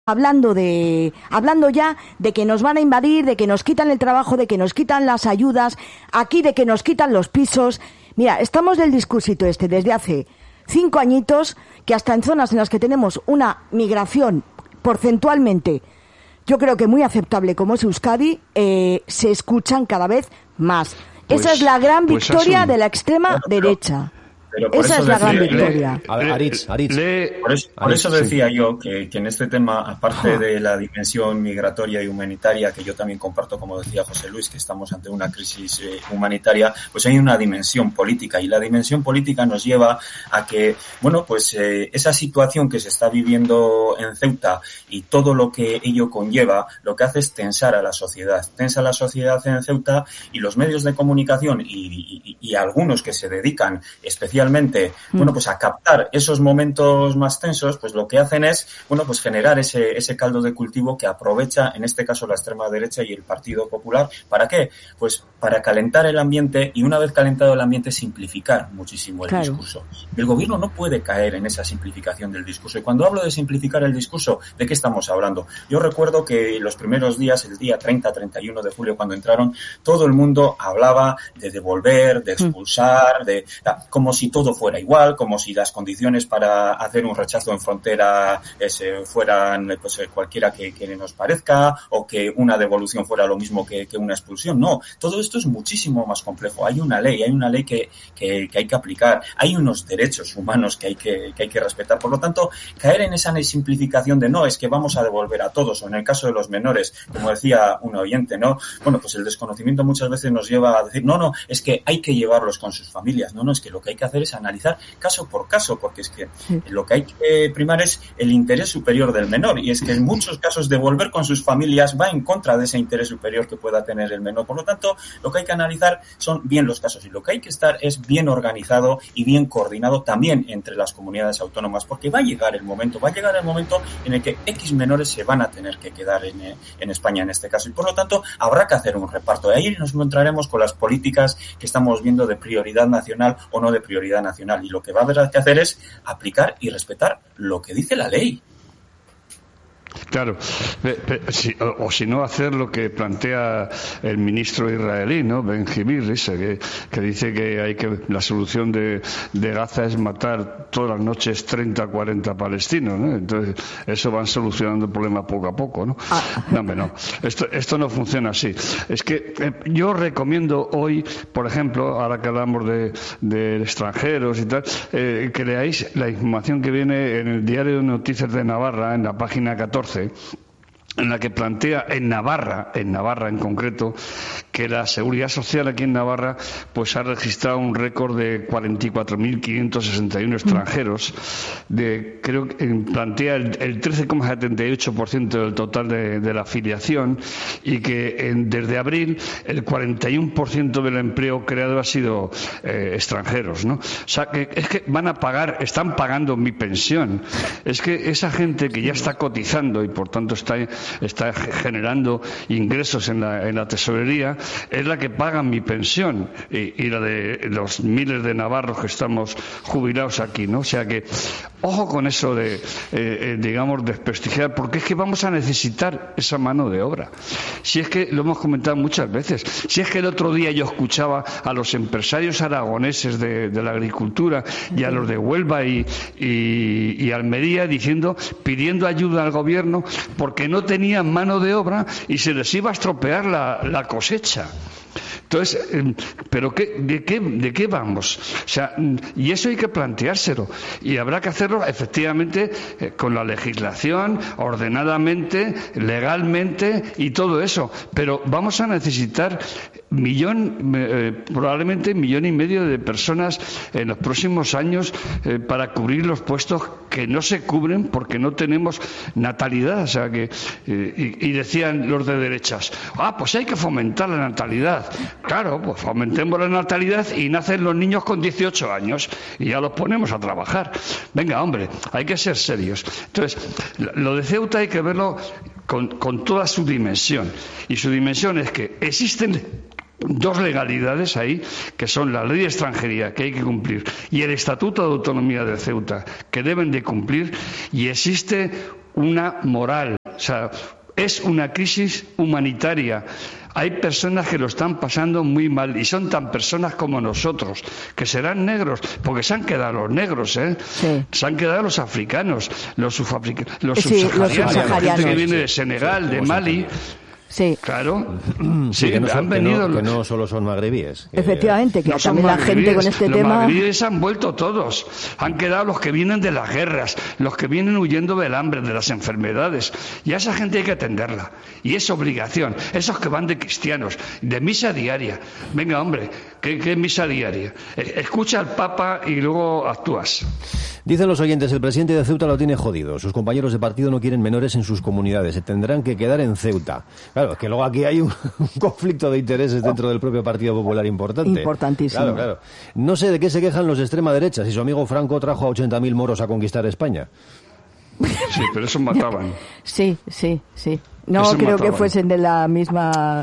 hablando ya de que nos van a invadir, de que nos quitan el trabajo, de que nos quitan las ayudas, aquí de que nos quitan los pisos. Mira, estamos del discursito desde hace 5 añitos, que hasta en zonas en las que tenemos una migración porcentualmente, yo creo que muy aceptable como es Euskadi, se escuchan cada vez más. Esa es la gran victoria de la extrema derecha. Pero por esa eso es la gran decía, victoria. Por eso decía yo que en este tema, aparte de la dimensión migratoria y humanitaria, que yo también comparto, como decía José Luis, que estamos ante una crisis humanitaria, pues hay una dimensión política, y la dimensión política nos lleva a que, bueno, pues esa situación que se está viviendo en Ceuta y todo lo que ello conlleva, lo que hace es tensar a la sociedad. Tensa la sociedad en Ceuta, y los medios de comunicación y algunos que se dedican especialmente, bueno, pues a captar esos momentos más tensos, pues lo que hacen es, bueno, pues generar ese caldo de cultivo que aprovecha, en este caso, la extrema derecha y el Partido Popular. ¿Para qué? Pues para calentar el ambiente, y una vez calentado el ambiente, simplificar muchísimo el discurso. El gobierno no puede caer en esa simplificación del discurso. Y cuando hablo de simplificar el discurso, ¿de qué estamos hablando? Yo recuerdo que los primeros días, el día 30, 31 de julio, cuando entraron, todo el mundo hablaba de devolver, de expulsar, como si todo fuera igual, como si las condiciones para hacer un rechazo en frontera fueran pues cualquiera que nos parezca, o que una devolución fuera lo mismo que una expulsión. No, todo esto es muchísimo más complejo. Hay una ley que hay que aplicar, hay unos derechos humanos que hay que respetar. Por lo tanto, caer en esa simplificación de no, es que vamos a devolver a todos, o en el caso de los menores, como decía un oyente, ¿no? Bueno, pues el desconocimiento muchas veces nos lleva a decir, no, es que hay que llevarlos con sus familias. No, es que lo que hay que hacer es analizar caso por caso, porque es que lo que hay que primar es el interés superior del menor, y es que en muchos casos devolver con sus familias va en contra de ese interés superior que pueda tener el menor. Por lo tanto, lo que hay que analizar son bien los casos, y lo que hay que estar es bien organizado y bien coordinado también entre las comunidades autónomas, porque va a llegar el momento en el que X menores se van a tener que quedar en España en este caso, y por lo tanto habrá que hacer un reparto. De ahí nos encontraremos con las políticas que estamos viendo de prioridad nacional o no de prioridad nacional, y lo que va a haber que hacer es aplicar y respetar lo que dice la ley. Claro, o si no, hacer lo que plantea el ministro israelí, ¿no? Ben-Gvir, que dice que la solución de Gaza es matar todas las noches 30 o 40 palestinos, ¿no? Entonces, eso van solucionando el problema poco a poco, ¿no? No. Esto no funciona así. Es que yo recomiendo hoy, por ejemplo, ahora que hablamos de extranjeros y tal, que leáis la información que viene en el Diario de Noticias de Navarra, en la página 14, en la que plantea en Navarra en concreto, que la Seguridad Social aquí en Navarra pues ha registrado un récord de 44.561 extranjeros, creo que plantea el 13,78% del total de la afiliación, y que desde abril el 41% del empleo creado ha sido extranjeros, ¿no? O sea, que es que están pagando mi pensión. Es que esa gente que ya está cotizando y por tanto está generando ingresos en la tesorería, es la que paga mi pensión y la de los miles de navarros que estamos jubilados aquí, ¿no? O sea que, ojo con eso de desprestigiar, porque es que vamos a necesitar esa mano de obra. Si es que lo hemos comentado muchas veces, si es que el otro día yo escuchaba a los empresarios aragoneses de la agricultura y a los de Huelva y Almería pidiendo ayuda al gobierno porque no tenían mano de obra y se les iba a estropear la cosecha. Entonces, ¿pero de qué vamos? O sea, y eso hay que planteárselo. Y habrá que hacerlo efectivamente con la legislación, ordenadamente, legalmente y todo eso. Pero vamos a necesitar probablemente 1,5 millones de personas en los próximos años para cubrir los puestos que no se cubren porque no tenemos natalidad. O sea que y decían los de derechas, pues hay que fomentar la natalidad. Claro, pues fomentemos la natalidad y nacen los niños con 18 años y ya los ponemos a trabajar. Venga, hombre, hay que ser serios. Entonces, lo de Ceuta hay que verlo con toda su dimensión. Y su dimensión es que existen dos legalidades ahí, que son la ley de extranjería, que hay que cumplir, y el Estatuto de Autonomía de Ceuta, que deben de cumplir, y existe una moral sea, es una crisis humanitaria. Hay personas que lo están pasando muy mal y son tan personas como nosotros, que serán negros, porque se han quedado los negros, Sí. Se han quedado los africanos, los subsaharianos, la gente que viene de Senegal, de Mali. Sí. Claro. Sí, que no han venido. Que no solo son magrebíes. Efectivamente, que no también la gente con este tema. Los magrebíes han vuelto todos. Han quedado los que vienen de las guerras, los que vienen huyendo del hambre, de las enfermedades. Y a esa gente hay que atenderla. Y es obligación. Esos que van de cristianos, de misa diaria. Venga, hombre, ¿qué misa diaria? Escucha al Papa y luego actúas. Dicen los oyentes, el presidente de Ceuta lo tiene jodido. Sus compañeros de partido no quieren menores en sus comunidades. Se tendrán que quedar en Ceuta. Claro, es que luego aquí hay un conflicto de intereses dentro del propio Partido Popular importante. Importantísimo. Claro. No sé de qué se quejan los de extrema derecha, si su amigo Franco trajo a 80.000 moros a conquistar España. Sí, pero esos mataban. Sí. No esos creo mataban. que fuesen de la misma...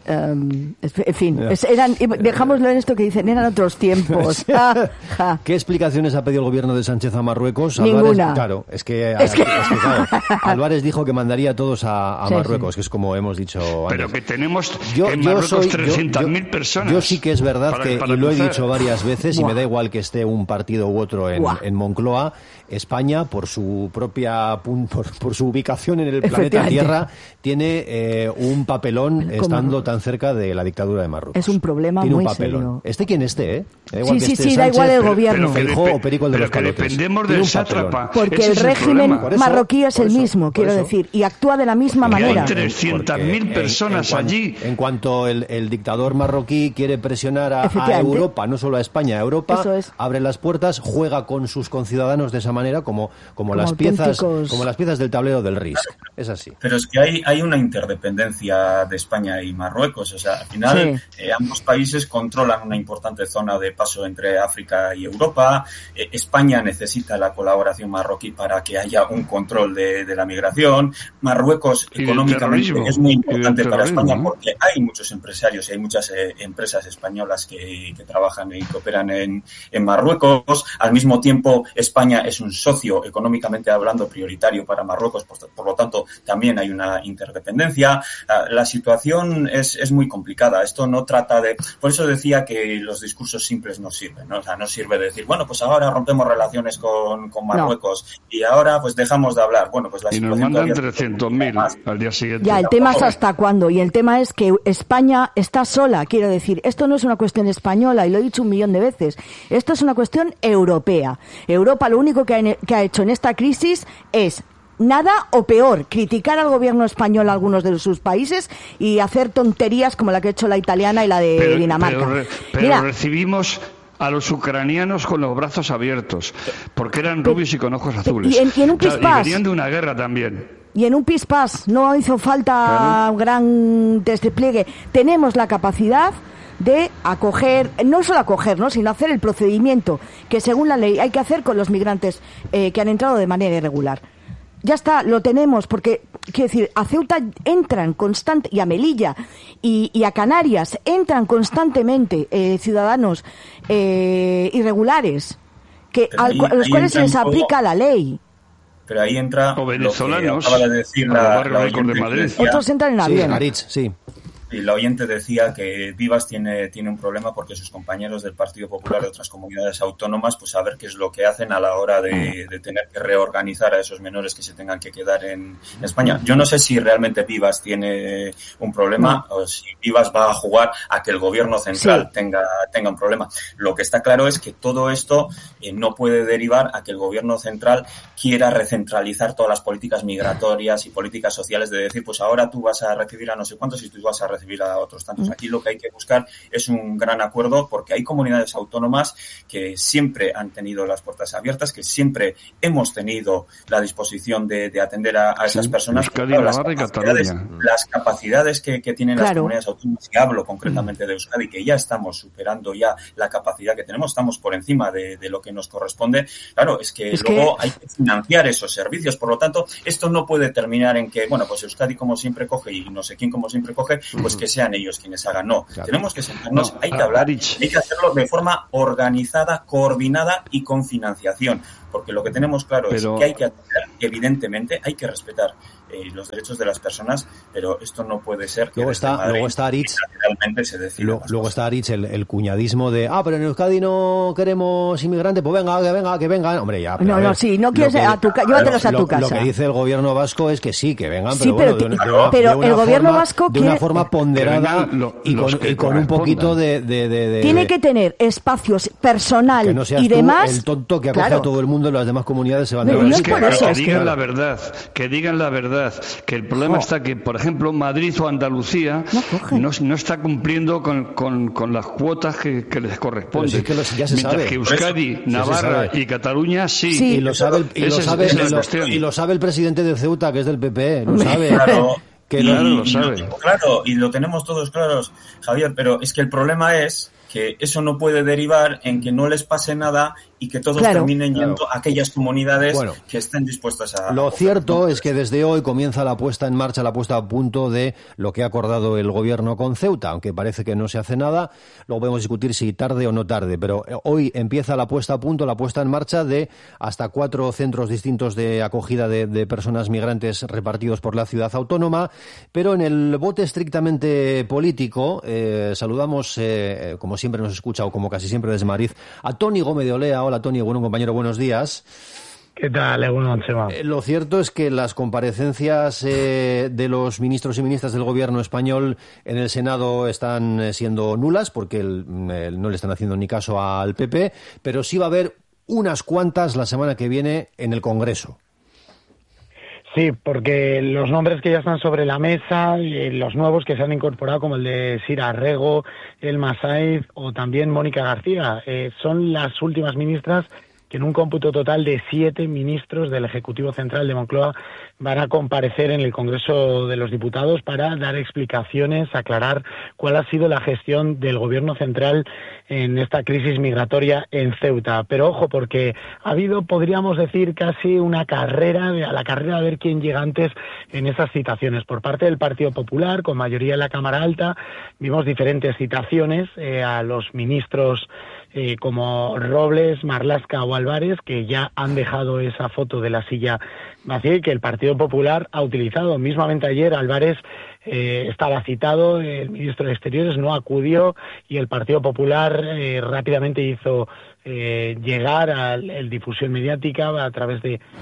en fin, dejámoslo en esto que dicen, eran otros tiempos. ¿Qué explicaciones ha pedido el gobierno de Sánchez a Marruecos? Ninguna. Claro, es que claro, Álvarez dijo que mandaría a todos a Marruecos, que es como hemos dicho antes. Pero que tenemos en Marruecos 300.000 personas. Yo sí que es verdad que, y lo he dicho varias veces, y me da igual que esté un partido u otro en Moncloa, España, por su propia por su ubicación en el planeta Tierra, tiene un papelón estando tan cerca de la dictadura de Marruecos. Es un problema tiene muy un papelón. serio. Esté quien esté, Da igual sí, que esté da Sánchez, igual el gobierno. Feijóo o Perico el de los Calotes. Dependemos del sátrapa. Porque el régimen marroquí es el mismo, quiero decir, y actúa de la misma manera. Hay 300.000 personas allí. En cuanto el dictador marroquí quiere presionar a Europa, no solo a España, a Europa, abre las puertas, juega con sus conciudadanos de esa manera como las piezas del tablero del Risk. Es así. Pero es que hay una interdependencia de España y Marruecos. O sea, al final ambos países controlan una importante zona de paso entre África y Europa. España necesita la colaboración marroquí para que haya un control de la migración. Marruecos económicamente es muy importante para España porque hay muchos empresarios y hay muchas empresas españolas que trabajan y que operan en Marruecos. Al mismo tiempo, España es un socio económicamente hablando prioritario para Marruecos, por lo tanto también hay una interdependencia. La situación es muy complicada. Esto no trata de... Por eso decía que los discursos simples no sirven, ¿no? O sea, no sirve decir, bueno, pues ahora rompemos relaciones con Marruecos y ahora pues dejamos de hablar. Bueno, pues la situación... Y nos mandan 300.000 al día siguiente. Ya, el tema es hasta cuándo. Y el tema es que España está sola. Quiero decir, esto no es una cuestión española, y lo he dicho 1.000.000 de veces. Esto es una cuestión europea. Europa lo único que ha hecho en esta crisis es nada o peor, criticar al gobierno español a algunos de sus países y hacer tonterías como la que ha hecho la italiana y la de Dinamarca. Pero recibimos a los ucranianos con los brazos abiertos, porque eran rubios y con ojos azules. Y en un pispás. Y venían de una guerra también. Y en un pispás, no hizo falta gran despliegue. Tenemos la capacidad de acoger, no solo acoger, ¿no?, sino hacer el procedimiento que según la ley hay que hacer con los migrantes que han entrado de manera irregular. Ya está, lo tenemos, porque, quiero decir, a Ceuta entran y a Melilla y a Canarias entran constantemente ciudadanos irregulares, a los cuales se les aplica la ley. Pero ahí entra o venezolanos, lo que acaba de decir la oyente de Madrid. Otros entran en avión. Y la oyente decía que Vivas tiene un problema porque sus compañeros del Partido Popular de otras comunidades autónomas, pues a ver qué es lo que hacen a la hora de tener que reorganizar a esos menores que se tengan que quedar en España. Yo no sé si realmente Vivas tiene un problema o si Vivas va a jugar a que el gobierno central tenga un problema. Lo que está claro es que todo esto no puede derivar a que el gobierno central quiera recentralizar todas las políticas migratorias y políticas sociales, de decir, pues ahora tú vas a recibir a no sé cuántos y tú vas a recibir a otros tantos. Aquí lo que hay que buscar es un gran acuerdo, porque hay comunidades autónomas que siempre han tenido las puertas abiertas, que siempre hemos tenido la disposición de atender a esas personas. Euskadi, Navarra y Cataluña. Las capacidades que tienen las comunidades autónomas, y hablo concretamente de Euskadi, que ya estamos superando ya la capacidad que tenemos, estamos por encima de lo que nos corresponde. Claro, es que luego hay que financiar esos servicios. Por lo tanto, esto no puede terminar en que, bueno, pues Euskadi como siempre coge y no sé quién como siempre coge, pues que sean ellos quienes hagan. No, tenemos que sentarnos, hay que hablar, hay que hacerlo de forma organizada, coordinada y con financiación, porque lo que tenemos claro es que hay que atender, evidentemente, hay que respetar los derechos de las personas, pero esto no puede ser. Luego está Aritz. Luego está Aritz, el cuñadismo de pero en Euskadi no queremos inmigrantes, pues que vengan. Hombre, ya. Si no quieres llévatelos a tu casa. Lo que dice el gobierno vasco es que sí, que vengan, pero el gobierno vasco de una forma ponderada y con un poquito de tiene que tener espacios personal que no seas y demás. El tonto que acoge a todo el mundo y las demás comunidades se van de que digan la verdad, que el problema está que, por ejemplo, Madrid o Andalucía no está cumpliendo con las cuotas que les corresponden. Mientras que Euskadi, Navarra y Cataluña sí. Y lo sabe el presidente de Ceuta, que es del PP, lo sabe. Lo sabe. Claro, y lo tenemos todos claros, Javier, pero es que el problema es que eso no puede derivar en que no les pase nada y que todos terminen yendo a aquellas comunidades que estén dispuestas a... Lo cierto es que desde hoy comienza la puesta en marcha, la puesta a punto de lo que ha acordado el gobierno con Ceuta, aunque parece que no se hace nada. Luego podemos discutir si tarde o no tarde, pero hoy empieza la puesta a punto, la puesta en marcha de hasta 4 centros distintos de acogida de personas migrantes repartidos por la ciudad autónoma, pero en el bote estrictamente político saludamos, como siempre nos escucha, o como casi siempre desde Madrid, a Toni Gómez de Olea. Hola Toni, bueno compañero, buenos días. ¿Qué tal? Buenas noches. Lo cierto es que las comparecencias de los ministros y ministras del gobierno español en el Senado están siendo nulas porque no le están haciendo ni caso al PP, pero sí va a haber unas cuantas la semana que viene en el Congreso. Sí, porque los nombres que ya están sobre la mesa, los nuevos que se han incorporado, como el de Sira Rego, Elma Saiz o también Mónica García, son las últimas ministras que en un cómputo total de 7 ministros del Ejecutivo Central de Moncloa van a comparecer en el Congreso de los Diputados para dar explicaciones, aclarar cuál ha sido la gestión del Gobierno central en esta crisis migratoria en Ceuta. Pero ojo, porque ha habido, podríamos decir, casi una carrera, a ver quién llega antes en esas citaciones. Por parte del Partido Popular, con mayoría en la Cámara Alta, vimos diferentes citaciones a los ministros como Robles, Marlaska o Álvarez, que ya han dejado esa foto de la silla vacía y que el Partido Popular ha utilizado. Mismamente ayer Álvarez estaba citado, el ministro de Exteriores no acudió y el Partido Popular rápidamente hizo llegar a la difusión mediática a través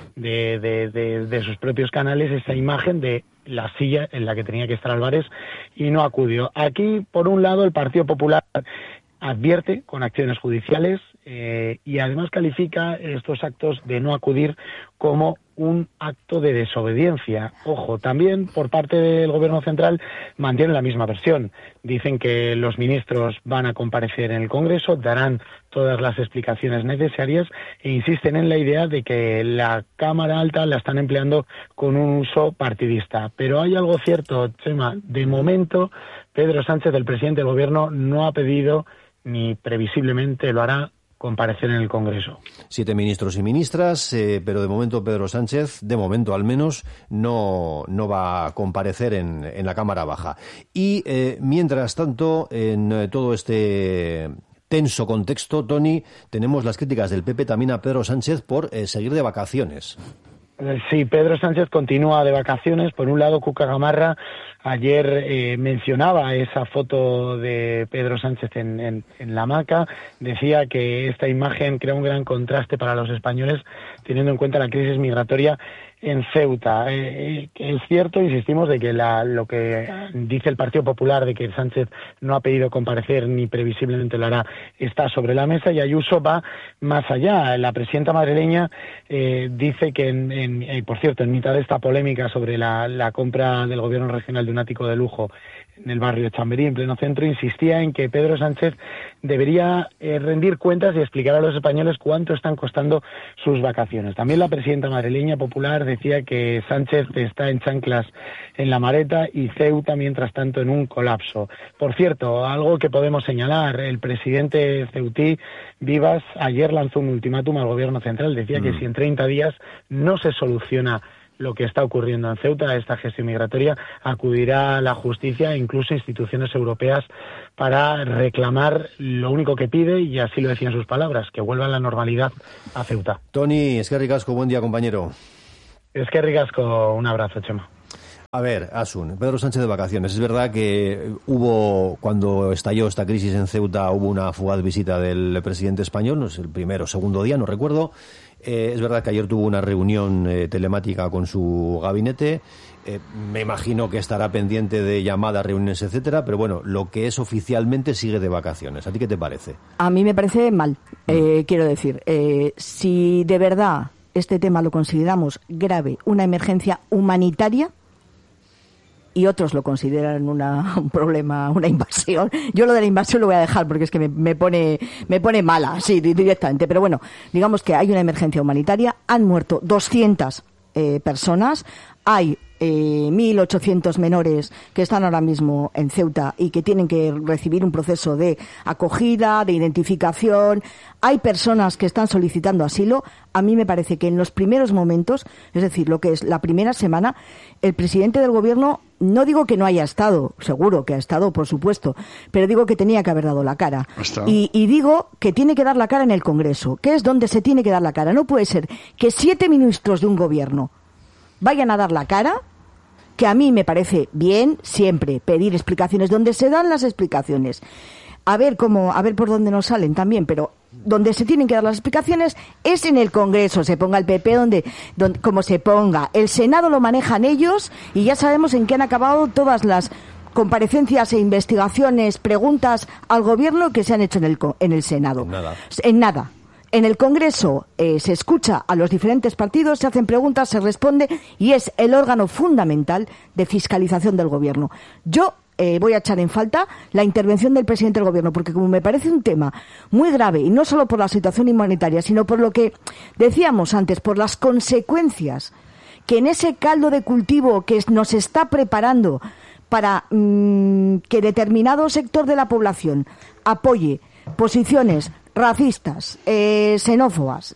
de sus propios canales esa imagen de la silla en la que tenía que estar Álvarez y no acudió. Aquí, por un lado, el Partido Popular advierte con acciones judiciales y además califica estos actos de no acudir como un acto de desobediencia. Ojo, también por parte del Gobierno Central mantienen la misma versión. Dicen que los ministros van a comparecer en el Congreso, darán todas las explicaciones necesarias e insisten en la idea de que la Cámara Alta la están empleando con un uso partidista. Pero hay algo cierto, Chema. De momento, Pedro Sánchez, el presidente del Gobierno, no ha pedido ni previsiblemente lo hará comparecer en el Congreso. 7 ministros y ministras, pero de momento Pedro Sánchez, de momento al menos, no va a comparecer en la Cámara Baja. Y mientras tanto, en todo este tenso contexto, Toni, tenemos las críticas del PP también a Pedro Sánchez por seguir de vacaciones. Sí, Pedro Sánchez continúa de vacaciones. Por un lado, Cuca Gamarra ayer mencionaba esa foto de Pedro Sánchez en la hamaca. Decía que esta imagen crea un gran contraste para los españoles, teniendo en cuenta la crisis migratoria en Ceuta. Es cierto, insistimos, de que lo que dice el Partido Popular de que Sánchez no ha pedido comparecer ni previsiblemente lo hará está sobre la mesa, y Ayuso va más allá. La presidenta madrileña dice que, por cierto, en mitad de esta polémica sobre la compra del gobierno regional de un ático de lujo en el barrio de Chamberí, en pleno centro, insistía en que Pedro Sánchez debería rendir cuentas y explicar a los españoles cuánto están costando sus vacaciones. También la presidenta madrileña popular decía que Sánchez está en chanclas en la Mareta y Ceuta, mientras tanto, en un colapso. Por cierto, algo que podemos señalar, el presidente ceutí, Vivas, ayer lanzó un ultimátum al gobierno central. Decía que si en 30 días no se soluciona lo que está ocurriendo en Ceuta, esta gestión migratoria, acudirá a la justicia e incluso instituciones europeas para reclamar lo único que pide, y así lo decía en sus palabras, que vuelva la normalidad a Ceuta. Toni, eskerrik asko, buen día, compañero. Eskerrik asko, un abrazo, Chema. A ver, Asun, Pedro Sánchez de vacaciones. Es verdad que cuando estalló esta crisis en Ceuta, hubo una fugaz visita del presidente español, no es el primero o segundo día, no recuerdo. Es verdad que ayer tuvo una reunión telemática con su gabinete. Me imagino que estará pendiente de llamadas, reuniones, etcétera, pero bueno, lo que es oficialmente sigue de vacaciones. ¿A ti qué te parece? A mí me parece mal, quiero decir. Si de verdad este tema lo consideramos grave, una emergencia humanitaria, y otros lo consideran un problema, una invasión. Yo lo de la invasión lo voy a dejar porque es que me pone mala, sí, directamente. Pero bueno, digamos que hay una emergencia humanitaria, han muerto 200 personas, hay 1.800 menores que están ahora mismo en Ceuta y que tienen que recibir un proceso de acogida, de identificación. Hay personas que están solicitando asilo. A mí me parece que en los primeros momentos, es decir, lo que es la primera semana, el presidente del gobierno, no digo que no haya estado, seguro que ha estado, por supuesto, pero digo que tenía que haber dado la cara. Y digo que tiene que dar la cara en el Congreso, que es donde se tiene que dar la cara. No puede ser que 7 ministros de un gobierno vayan a dar la cara, que a mí me parece bien siempre pedir explicaciones donde se dan las explicaciones. A ver por dónde nos salen también, pero donde se tienen que dar las explicaciones es en el Congreso, se ponga el PP donde como se ponga. El Senado lo manejan ellos y ya sabemos en qué han acabado todas las comparecencias e investigaciones, preguntas al gobierno que se han hecho en el Senado. En nada. En el Congreso se escucha a los diferentes partidos, se hacen preguntas, se responde y es el órgano fundamental de fiscalización del gobierno. Yo voy a echar en falta la intervención del presidente del gobierno, porque como me parece un tema muy grave, y no solo por la situación humanitaria, sino por lo que decíamos antes, por las consecuencias que en ese caldo de cultivo que nos está preparando para que determinado sector de la población apoye posiciones racistas, xenófobas,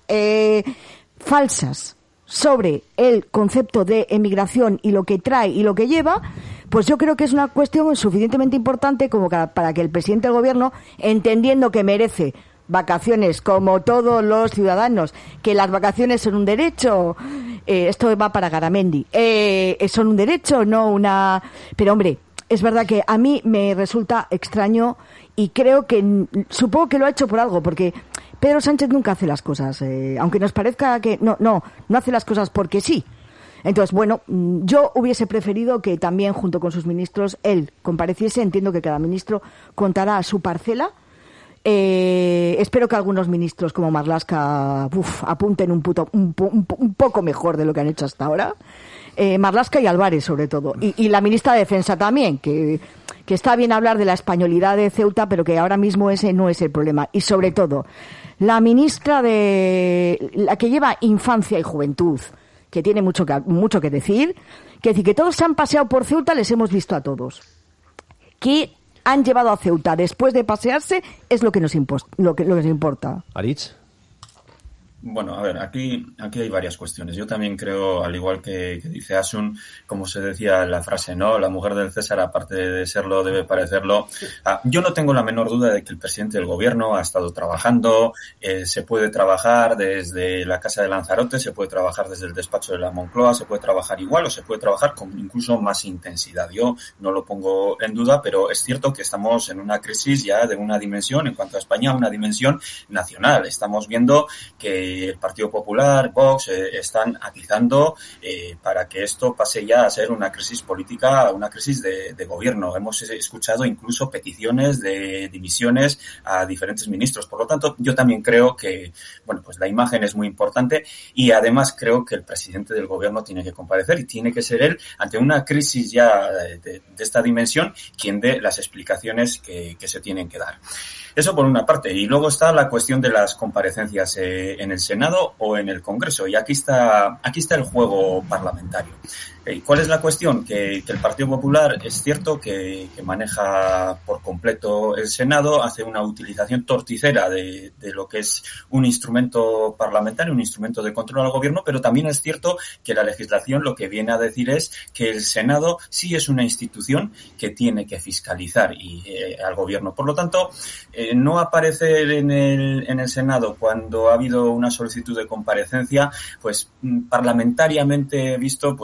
falsas sobre el concepto de emigración y lo que trae y lo que lleva, pues yo creo que es una cuestión suficientemente importante como para que el presidente del gobierno, entendiendo que merece vacaciones como todos los ciudadanos, que las vacaciones son un derecho, esto va para Garamendi, son un derecho, no una... Pero hombre, es verdad que a mí me resulta extraño y creo que, supongo que lo ha hecho por algo, porque Pedro Sánchez nunca hace las cosas, aunque nos parezca que no hace las cosas porque sí. Entonces, bueno, yo hubiese preferido que también junto con sus ministros él compareciese. Entiendo que cada ministro contará a su parcela. Espero que algunos ministros como Marlaska apunten un poco mejor de lo que han hecho hasta ahora. Marlaska y Álvarez sobre todo, y la ministra de Defensa también, que está bien hablar de la españolidad de Ceuta, pero que ahora mismo ese no es el problema. Y sobre todo la ministra la que lleva Infancia y Juventud, que tiene mucho que decir, que todos se han paseado por Ceuta, les hemos visto a todos. ¿Qué han llevado a Ceuta después de pasearse? Es lo que nos importa. Aritz. Bueno, a ver, aquí hay varias cuestiones. Yo también creo, al igual que dice Asun, como se decía en la frase, ¿no? La mujer del César, aparte de serlo, debe parecerlo. Yo no tengo la menor duda de que el presidente del gobierno ha estado trabajando. Se puede trabajar desde la Casa de Lanzarote, se puede trabajar desde el despacho de la Moncloa, se puede trabajar igual o se puede trabajar con incluso más intensidad. Yo no lo pongo en duda, pero es cierto que estamos en una crisis ya de una dimensión, en cuanto a España, una dimensión nacional. Estamos viendo que el Partido Popular, Vox, están atizando para que esto pase ya a ser una crisis política, una crisis de gobierno. Hemos escuchado incluso peticiones de dimisiones a diferentes ministros. Por lo tanto, yo también creo que, bueno, pues la imagen es muy importante y además creo que el presidente del gobierno tiene que comparecer y tiene que ser él, ante una crisis ya de esta dimensión, quien dé las explicaciones que se tienen que dar. Eso por una parte. Y luego está la cuestión de las comparecencias en el Senado o en el Congreso. Y aquí está el juego parlamentario. ¿Cuál es la cuestión? Que el Partido Popular es cierto que maneja por completo el Senado, hace una utilización torticera de lo que es un instrumento parlamentario, un instrumento de control al gobierno, pero también es cierto que la legislación lo que viene a decir es que el Senado sí es una institución que tiene que fiscalizar al gobierno. Por lo tanto, no aparecer en el Senado cuando ha habido una solicitud de comparecencia, pues parlamentariamente visto, pues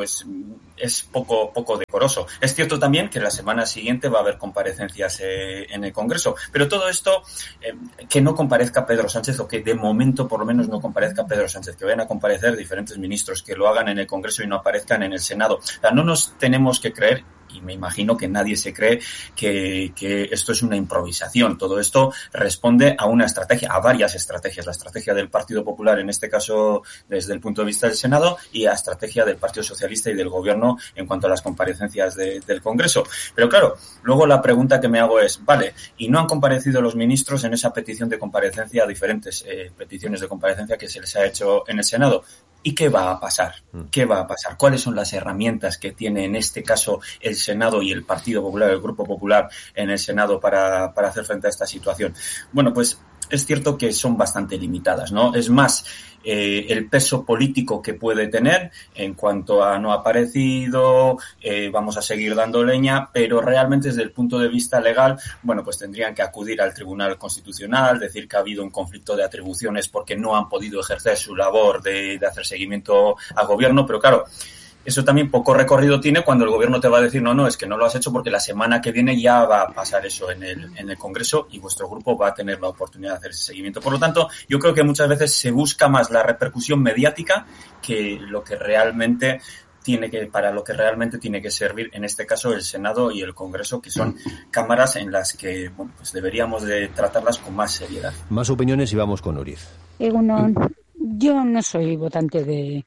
es poco decoroso. Es cierto también que la semana siguiente va a haber comparecencias en el Congreso, pero todo esto, que no comparezca Pedro Sánchez, o que de momento por lo menos no comparezca Pedro Sánchez, que vayan a comparecer diferentes ministros, que lo hagan en el Congreso y no aparezcan en el Senado. O sea, no nos tenemos que creer, y me imagino que nadie se cree, que esto es una improvisación. Todo esto responde a una estrategia, a varias estrategias. La estrategia del Partido Popular, en este caso desde el punto de vista del Senado, y la estrategia del Partido Socialista y del Gobierno en cuanto a las comparecencias del Congreso. Pero claro, luego la pregunta que me hago es, vale, ¿y no han comparecido los ministros en esa petición de comparecencia, diferentes peticiones de comparecencia que se les ha hecho en el Senado? ¿Y qué va a pasar? ¿Qué va a pasar? ¿Cuáles son las herramientas que tiene en este caso el Senado y el Partido Popular, el Grupo Popular en el Senado para hacer frente a esta situación? Bueno, pues es cierto que son bastante limitadas, ¿no? Es más, el peso político que puede tener en cuanto a no ha aparecido, vamos a seguir dando leña, pero realmente desde el punto de vista legal, bueno, pues tendrían que acudir al Tribunal Constitucional, decir que ha habido un conflicto de atribuciones porque no han podido ejercer su labor de hacer seguimiento al gobierno, pero claro, eso también poco recorrido tiene cuando el gobierno te va a decir no, es que no lo has hecho porque la semana que viene ya va a pasar eso en el Congreso y vuestro grupo va a tener la oportunidad de hacer ese seguimiento. Por lo tanto, yo creo que muchas veces se busca más la repercusión mediática que lo que realmente para lo que realmente tiene que servir, en este caso, el Senado y el Congreso, que son cámaras en las que, bueno, pues deberíamos de tratarlas con más seriedad. Más opiniones y vamos con Uriz. Yo no soy votante del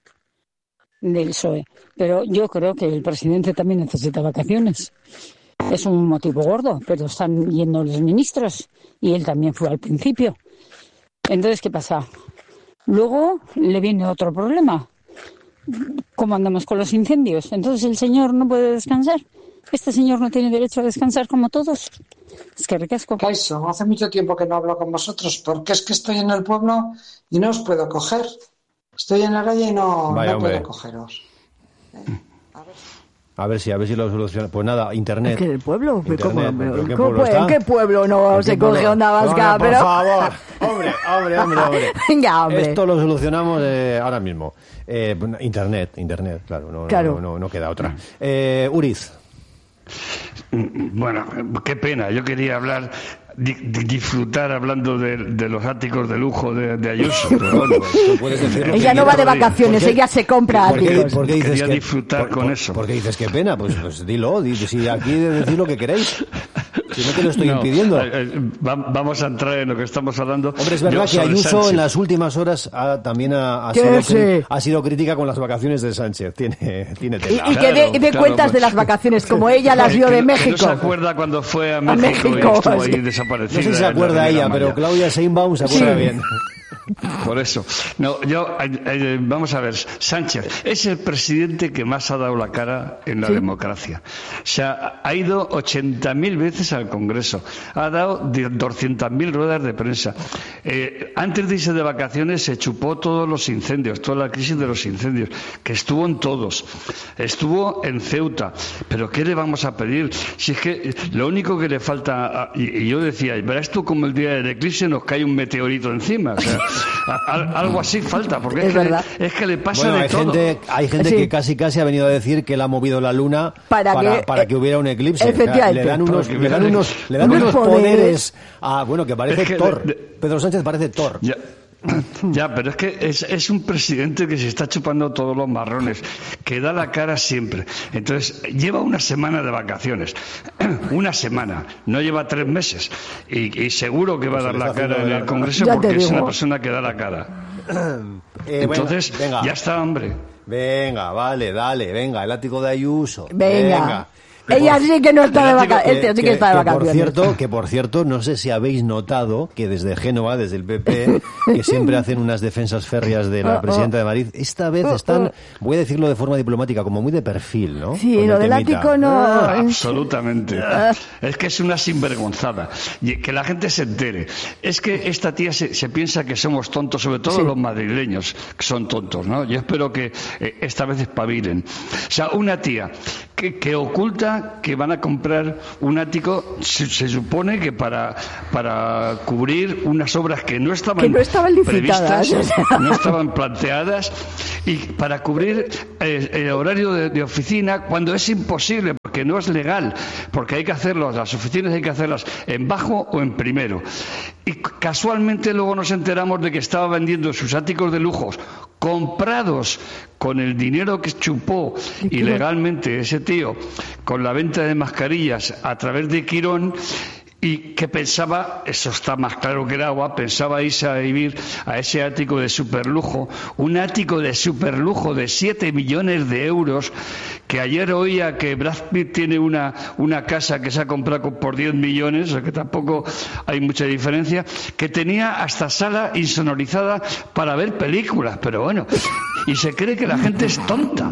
PSOE, pero yo creo que el presidente también necesita vacaciones. Es un motivo gordo, pero están yendo los ministros y él también fue al principio. Entonces, ¿qué pasa? Luego le viene otro problema. ¿Cómo andamos con los incendios? Entonces el señor no puede descansar. Este señor no tiene derecho a descansar como todos. Es que ricasco. Kaison, hace mucho tiempo que no hablo con vosotros porque es que estoy en el pueblo y no os puedo coger. Estoy en la calle y no puedo cogeros. A ver si lo soluciona. Pues nada, internet. Es que en el pueblo. Internet, ¿En qué pueblo no se coge onda vasca? Por favor. Hombre. Venga, hombre. Esto lo solucionamos ahora mismo. Internet, claro. No queda otra. Uriz. Bueno, qué pena. Yo quería disfrutar hablando de los áticos de lujo de Ayuso. Pero bueno, ella no va de vacaciones, ella se compra áticos. ¿Por qué dices quería disfrutar con eso? ¿Por qué dices qué pena? Pues dilo, si aquí decís lo que queréis. Si no te lo estoy impidiendo. Vamos a entrar en lo que estamos hablando. Hombre, es verdad que Ayuso Sánchez, en las últimas horas también ha sido crítica con las vacaciones de Sánchez. Tiene tela. Y que dé cuentas de las vacaciones, como ella las vio de México. ¿No se acuerda cuando fue a México y estuvo ahí desaparecida? No sé si se acuerda ella, pero Claudia Sheinbaum se acuerda bien. Por eso. No, vamos a ver, Sánchez es el presidente que más ha dado la cara en la democracia. O sea, ha ido 80.000 veces al Congreso, ha dado 200.000 ruedas de prensa. Antes de irse de vacaciones se chupó todos los incendios, toda la crisis de los incendios, que estuvo en todos. Estuvo en Ceuta. Pero ¿qué le vamos a pedir? Si es que lo único que le falta, y yo decía, verá, esto como el día del eclipse nos cae un meteorito encima. O sea, algo así falta, porque es que le pasa de todo. Hay gente que casi ha venido a decir que él ha movido la luna para que hubiera un eclipse. Efectivamente. Le dan unos poderes que parece Thor. Pedro Sánchez parece Thor. Ya, pero es que es un presidente que se está chupando todos los marrones, que da la cara siempre. Entonces, lleva una semana de vacaciones. Una semana, no lleva 3 meses. Y seguro que va a dar la cara en el Congreso porque es una persona que da la cara. Entonces, ya está, hombre. Venga, vale, dale, venga, el ático de Ayuso. Venga. Ella sí que no está de vacaciones. Este sí que está de vacaciones. Que por cierto, no sé si habéis notado que desde Génova, desde el PP, que siempre hacen unas defensas férreas de la presidenta de Madrid, esta vez están, voy a decirlo de forma diplomática, como muy de perfil, ¿no? Sí, lo del ático no. Absolutamente. Es que es una sinvergonzada. Y que la gente se entere. Es que esta tía se piensa que somos tontos, sobre todo los madrileños, que son tontos, ¿no? Yo espero que esta vez espabilen. O sea, una tía que oculta resulta que van a comprar un ático, se supone que para cubrir unas obras que no estaban licitadas, previstas, no estaban planteadas, y para cubrir el horario de oficina, cuando es imposible, porque no es legal, porque hay que hacerlo, las oficinas hay que hacerlas en bajo o en primero. Y casualmente luego nos enteramos de que estaba vendiendo sus áticos de lujos comprados con el dinero que chupó ilegalmente ese tío con la venta de mascarillas a través de Quirón, y que pensaba, eso está más claro que el agua, pensaba irse a vivir a ese ático de superlujo, un ático de superlujo de 7 millones de euros, que ayer oía que Brad Pitt tiene una casa que se ha comprado por 10 millones, o sea que tampoco hay mucha diferencia, que tenía hasta sala insonorizada para ver películas, pero bueno, y se cree que la gente es tonta.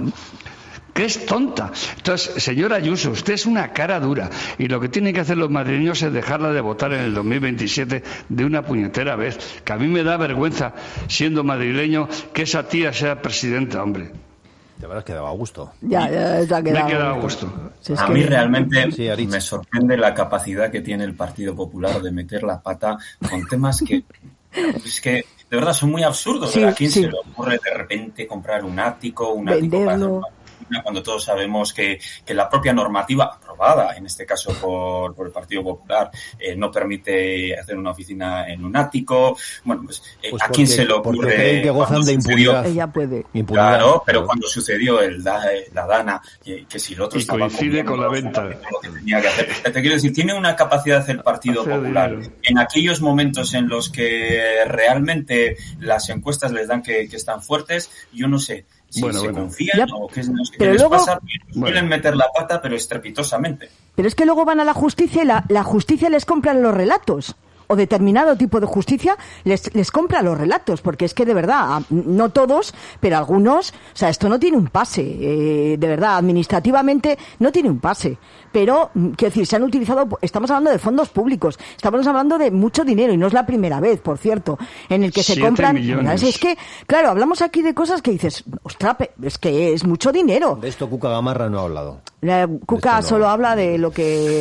Que es tonta. Entonces, señora Ayuso, usted es una cara dura, y lo que tienen que hacer los madrileños es dejarla de votar en el 2027 de una puñetera vez, que a mí me da vergüenza, siendo madrileño, que esa tía sea presidenta, hombre. Te habrás quedado a gusto. Ya te ha quedado. Me he quedado a gusto. Si a mí realmente me sorprende la capacidad que tiene el Partido Popular de meter la pata con temas que es que de verdad son muy absurdos. ¿A quién se le ocurre de repente comprar un ático venderlo? Cuando todos sabemos que la propia normativa aprobada, en este caso por el Partido Popular, no permite hacer una oficina en un ático. Bueno, pues ¿a quién se le ocurre? Porque creen que gozan de impunidad. Ella puede. Claro, pero cuando sucedió la Dana, que si el otro y estaba coincide con la venta. Lo que tenía que hacer. Te quiero decir, tiene una capacidad el Partido Popular. En aquellos momentos en los que realmente las encuestas les dan que están fuertes, yo no sé. Si se confían o qué les pasa, suelen meter la pata, pero estrepitosamente. Pero es que luego van a la justicia y la justicia les compra los relatos. O determinado tipo de justicia les compra los relatos, porque es que de verdad, no todos, pero algunos, o sea, esto no tiene un pase, de verdad, administrativamente no tiene un pase, pero, quiero decir, se han utilizado, estamos hablando de fondos públicos, estamos hablando de mucho dinero, y no es la primera vez, por cierto, en el que se compran, es que, claro, hablamos aquí de cosas que dices, ostras, es que es mucho dinero. De esto Cuca Gamarra no ha hablado. Cuca solo habla de lo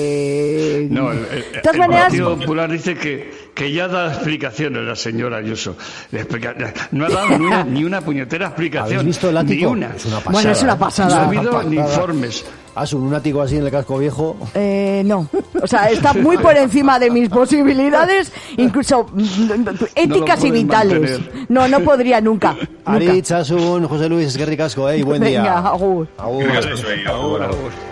que... No, el Partido Popular dice que ya da explicaciones la señora Ayuso. No ha dado ni una puñetera explicación. ¿Habéis visto el ático? Ni una. Es una pasada. Bueno, es una pasada. No ha habido ni informes. ¿Un ático así en el casco viejo? No. O sea, está muy por encima de mis posibilidades, incluso éticas y vitales. No podría nunca. Aritz, Asun, José Luis, eskerrik asko, y buen día. Venga, agur. Agur. Agur.